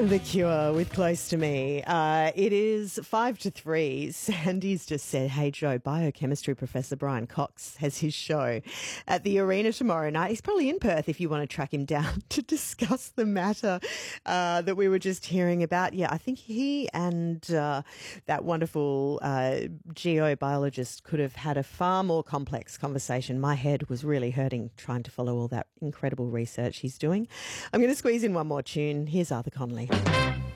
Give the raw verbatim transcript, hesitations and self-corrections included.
The Cure with Close to Me. Uh, it is five to three. Sandy's just said, hey, Joe, biochemistry professor Brian Cox has his show at the Arena tomorrow night. He's probably in Perth if you want to track him down to discuss the matter uh, that we were just hearing about. Yeah, I think he and uh, that wonderful uh, geobiologist could have had a far more complex conversation. My head was really hurting trying to follow all that incredible research he's doing. I'm going to squeeze in one more tune. Here's Arthur Conley.